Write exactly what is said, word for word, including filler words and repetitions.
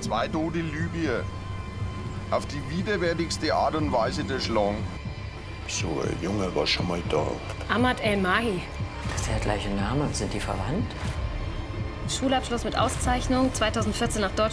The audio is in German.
zwei Tote Libyer. Auf die widerwärtigste Art und Weise erschlagen. So ein Junge war schon mal da. Ahmad El Mahi. Das ist der gleiche Name. Sind die verwandt? Schulabschluss mit Auszeichnung, zweitausendvierzehn nach Deutschland